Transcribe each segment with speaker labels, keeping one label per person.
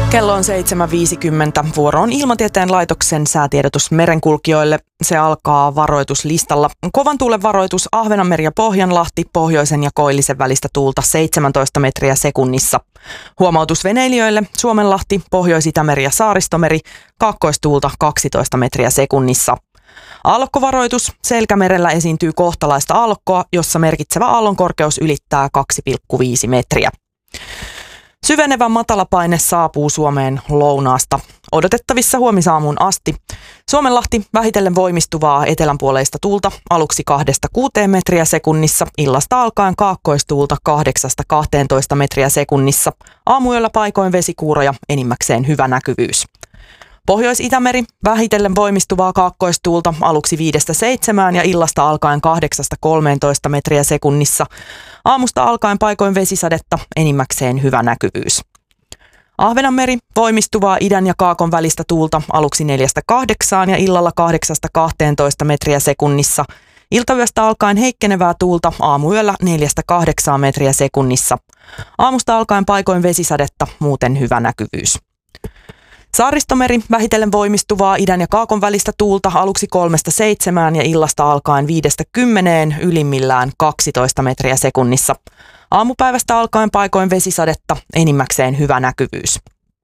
Speaker 1: Kello on 7.50. Vuoro on Ilmatieteen laitoksen säätiedotus merenkulkijoille. Se alkaa varoituslistalla. Kovan tuulen varoitus Ahvenanmeri ja Pohjanlahti, pohjoisen ja koillisen välistä tuulta 17 metriä sekunnissa. Huomautus veneilijöille Suomenlahti, Pohjois-Itämeri ja Saaristomeri, kaakkoistuulta 12 metriä sekunnissa. Aallokkovaroitus Selkämerellä esiintyy kohtalaista aallokkoa, jossa merkitsevä aallonkorkeus ylittää 2,5 metriä. Syvenevä matalapaine saapuu Suomeen lounaasta. Odotettavissa huomisaamuun asti. Suomenlahti vähitellen voimistuvaa etelänpuoleista tuulta aluksi 2-6 metriä sekunnissa, illasta alkaen kaakkoistuulta 8-12 metriä sekunnissa. Aamuyöllä paikoin vesikuuroja, enimmäkseen hyvä näkyvyys. Pohjois-Itämeri vähitellen voimistuvaa kaakkoistuulta aluksi 5-7 ja illasta alkaen 8-13 metriä sekunnissa. Aamusta alkaen paikoin vesisadetta, enimmäkseen hyvä näkyvyys. Ahvenanmeri voimistuvaa idän ja kaakon välistä tuulta aluksi 4-8 ja illalla 8-12 metriä sekunnissa. Iltayöstä alkaen heikkenevää tuulta aamuyöllä 4-8 metriä sekunnissa. Aamusta alkaen paikoin vesisadetta, muuten hyvä näkyvyys. Saaristomeri vähitellen voimistuvaa idän ja kaakon välistä tuulta aluksi 3-7 ja illasta alkaen 5-10, ylimmillään 12 metriä sekunnissa. Aamupäivästä alkaen paikoin vesisadetta, enimmäkseen hyvä näkyvyys.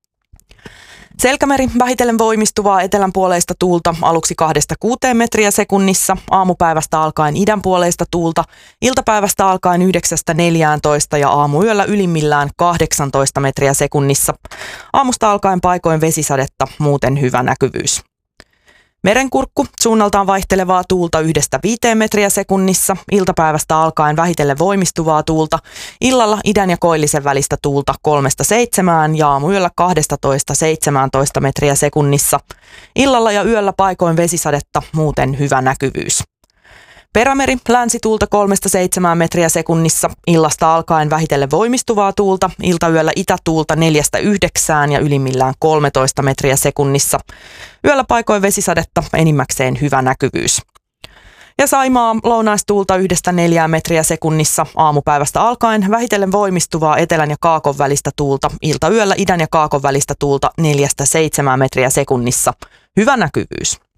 Speaker 1: Selkämeri vähitellen voimistuvaa etelänpuoleista tuulta aluksi 2-6 metriä sekunnissa, aamupäivästä alkaen idänpuoleista tuulta, iltapäivästä alkaen 9-14 ja aamuyöllä ylimmillään 18 metriä sekunnissa. Aamusta alkaen paikoin vesisadetta, muuten hyvä näkyvyys. Merenkurkku suunnaltaan vaihtelevaa tuulta 1-5 metriä sekunnissa, iltapäivästä alkaen vähitellen voimistuvaa tuulta, illalla idän ja koillisen välistä tuulta 3-7 ja aamuyöllä 12-17 metriä sekunnissa, illalla ja yöllä paikoin vesisadetta, muuten hyvä näkyvyys. Perämeri länsituulta 3-7 metriä sekunnissa, illasta alkaen vähitellen voimistuvaa tuulta, iltayöllä itätuulta 4-9 ja ylimmillään 13 metriä sekunnissa. Yöllä paikoin vesisadetta, enimmäkseen hyvä näkyvyys. Ja Saimaa lounaistuulta 1-4 metriä sekunnissa, aamupäivästä alkaen vähitellen voimistuvaa etelän ja kaakon välistä tuulta, iltayöllä idän ja kaakon välistä tuulta 4-7 metriä sekunnissa. Hyvä näkyvyys.